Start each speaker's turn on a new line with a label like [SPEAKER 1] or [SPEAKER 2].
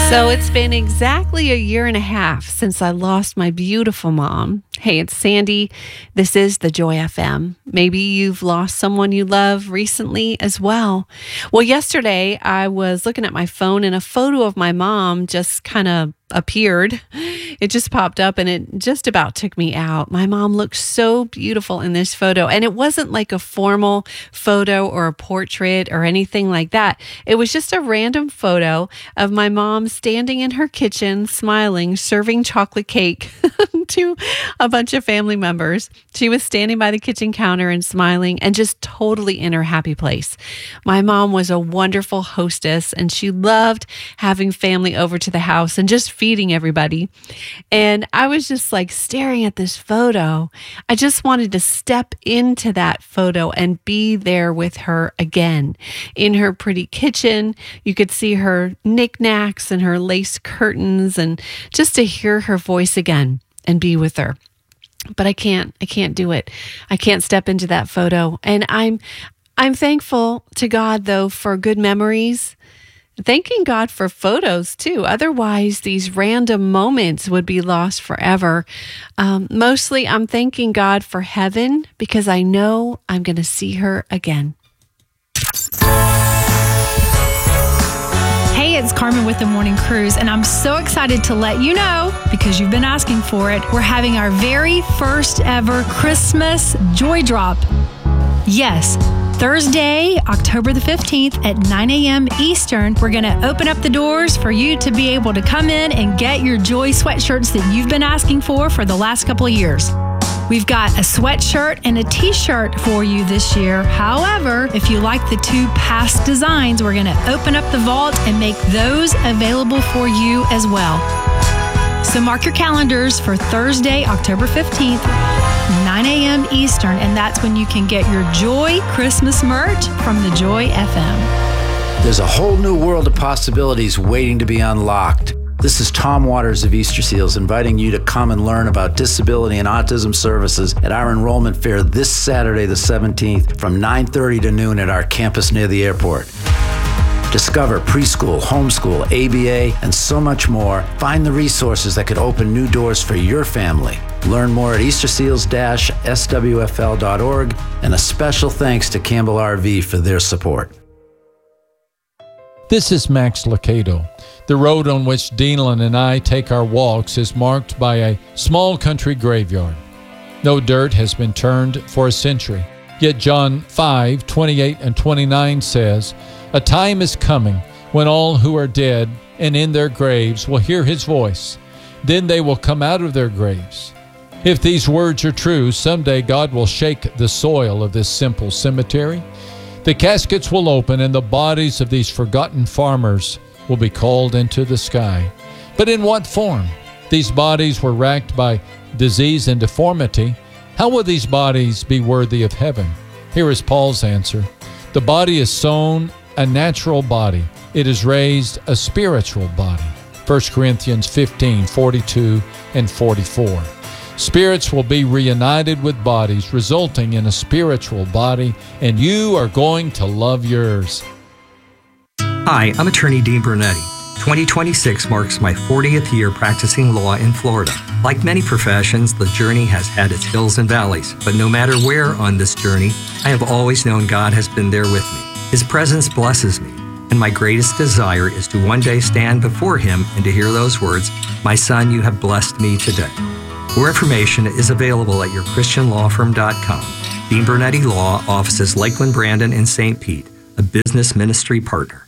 [SPEAKER 1] So it's been exactly a year and a half since I lost my beautiful mom. Hey, it's Sandy. This is the Joy FM. Maybe you've lost someone you love recently as well. Well, yesterday I was looking at my phone and a photo of my mom just kind of appeared. It just popped up and it just about took me out. My mom looked so beautiful in this photo, and it wasn't like a formal photo or a portrait or anything like that. It was just a random photo of my mom standing in her kitchen, smiling, serving chocolate cake to a bunch of family members. She was standing by the kitchen counter and smiling and just totally in her happy place. My mom was a wonderful hostess, and she loved having family over to the house and just feeding everybody. And I was just like staring at this photo. I just wanted to step into that photo and be there with her again. In her pretty kitchen, you could see her knickknacks and her lace curtains, and just to hear her voice again and be with her. But I can't do it. I can't step into that photo. And I'm thankful to God, though, for good memories. Thanking God for photos, too. Otherwise, these random moments would be lost forever. Mostly, I'm thanking God for heaven because I know I'm going to see her again.
[SPEAKER 2] Hey, it's Carmen with the Morning Cruise, and I'm so excited to let you know, because you've been asking for it, we're having our very first ever Christmas Joy Drop. Yes, Thursday, October the 15th at 9 a.m. Eastern, we're going to open up the doors for you to be able to come in and get your Joy sweatshirts that you've been asking for the last couple of years. We've got a sweatshirt and a t-shirt for you this year. However, if you like the two past designs, we're going to open up the vault and make those available for you as well. So mark your calendars for Thursday, October 15th, 9 a.m. Eastern, and that's when you can get your Joy Christmas merch from the Joy FM.
[SPEAKER 3] There's a whole new world of possibilities waiting to be unlocked. This is Tom Waters of Easter Seals inviting you to come and learn about disability and autism services at our enrollment fair this Saturday the 17th from 9:30 to noon at our campus near the airport. Discover preschool, homeschool, ABA, and so much more. Find the resources that could open new doors for your family. Learn more at easterseals-swfl.org, and a special thanks to Campbell RV for their support.
[SPEAKER 4] This is Max Lucado. The road on which Dean and I take our walks is marked by a small country graveyard. No dirt has been turned for a century. Yet John 5:28 and 29 says, "A time is coming when all who are dead and in their graves will hear his voice. Then they will come out of their graves." If these words are true, someday God will shake the soil of this simple cemetery. The caskets will open and the bodies of these forgotten farmers will be called into the sky. But in what form? These bodies were racked by disease and deformity. How will these bodies be worthy of heaven? Here is Paul's answer. The body is sown a natural body. It is raised a spiritual body. 1 Corinthians 15:42 and 44. Spirits will be reunited with bodies, resulting in a spiritual body, and you are going to love yours.
[SPEAKER 5] Hi, I'm attorney Dean Brunetti. 2026 marks my 40th year practicing law in Florida. Like many professions, the journey has had its hills and valleys, but no matter where on this journey, I have always known God has been there with me. His presence blesses me, and my greatest desire is to one day stand before Him and to hear those words, "My son, you have blessed me today." More information is available at yourchristianlawfirm.com. Dean Brunetti Law, offices Lakeland, Brandon, and St. Pete, a business ministry partner.